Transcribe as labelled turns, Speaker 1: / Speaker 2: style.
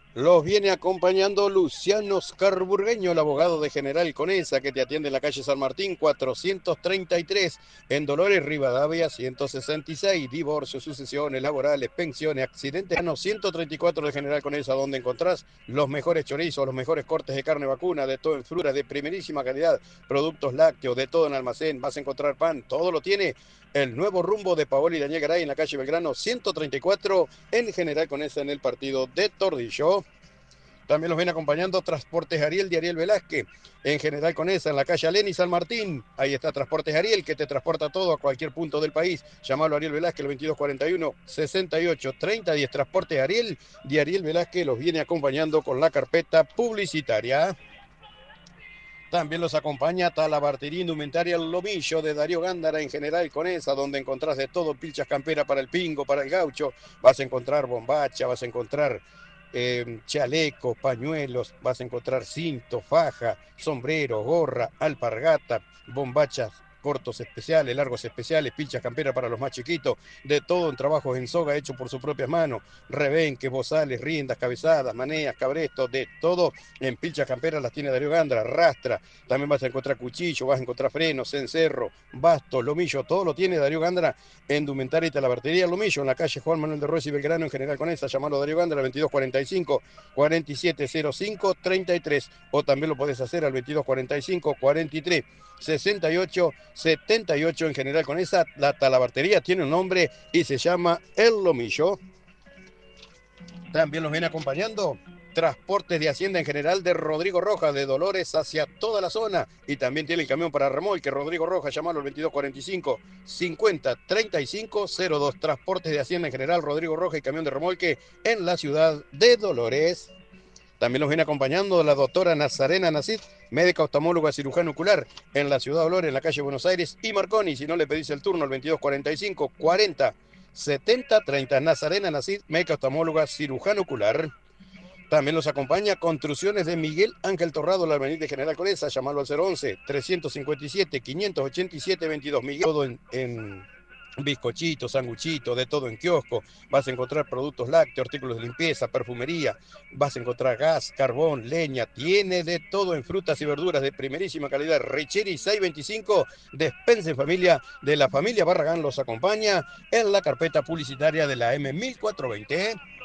Speaker 1: Los viene acompañando Luciano Scarburgueño, el abogado de General Conesa, que te atiende en la calle San Martín 433, en Dolores Rivadavia 166, divorcios, sucesiones laborales, pensiones, accidentes. 134 de General Conesa, donde encontrás los mejores chorizos, los mejores cortes de carne vacuna, de todo en frutas de primerísima calidad, productos lácteos, de todo en almacén. Vas a encontrar pan, todo lo tiene el nuevo rumbo de Paoli y Daniel Garay en la calle Belgrano 134, en General Conesa, en el partido de Tordillo. También los viene acompañando Transportes Ariel de Ariel Velázquez, en General Conesa, en la calle Alén y San Martín. Ahí está Transportes Ariel, que te transporta todo a cualquier punto del país. Llamalo a Ariel Velázquez, el 2241-683010. Transportes Ariel de Ariel Velázquez los viene acompañando con la carpeta publicitaria. También los acompaña Talabartería Indumentaria El Lomillo de Darío Gándara, en General Conesa, donde encontrás de todo, pilchas campera para el pingo, para el gaucho. Vas a encontrar bombacha, vas a encontrar chalecos, pañuelos, vas a encontrar cinto, faja, sombrero, gorra, alpargata, bombachas cortos especiales, largos especiales, pilchas campera para los más chiquitos, de todo en trabajos en soga hecho por sus propias manos, rebenques, bozales, riendas, cabezadas, maneas, cabrestos, de todo en pilchas camperas las tiene Darío Gandra, rastra, también vas a encontrar cuchillo, vas a encontrar frenos, cencerro, bastos, lomillo, todo lo tiene Darío Gandra en Indumentaria y Talabartería Lomillo, en la calle Juan Manuel de Ruiz y Belgrano, en General Conesa. Llamalo a Darío Gandra al 2245-4705-33, o también lo podés hacer al 2245-43-68-78, en General Conesa. La Talabartería tiene un nombre y se llama El Lomillo. También los viene acompañando Transportes de Hacienda en General de Rodrigo Rojas, de Dolores hacia toda la zona. Y también tiene el camión para remolque Rodrigo Rojas, llamalo al 2245-503502. Transportes de Hacienda en General Rodrigo Rojas y camión de remolque en la ciudad de Dolores. También los viene acompañando la doctora Nazarena Nacid, médica oftalmóloga cirujano ocular, en la ciudad de Dolores, en la calle Buenos Aires y Marconi. Si no, le pedís el turno al 2245-40-7030. Nazarena Nacid, médica oftalmóloga cirujano ocular. También los acompaña Construcciones de Miguel Ángel Torrado, la avenida General Conesa. Llamalo al 011-357-587-22. Miguel, todo en bizcochito, sanguchito, de todo en kiosco. Vas a encontrar productos lácteos, artículos de limpieza, perfumería. Vas a encontrar gas, carbón, leña. Tiene de todo en frutas y verduras de primerísima calidad. Richeri 625, despensa en familia de la familia Barragán los acompaña en la carpeta publicitaria de la M1420.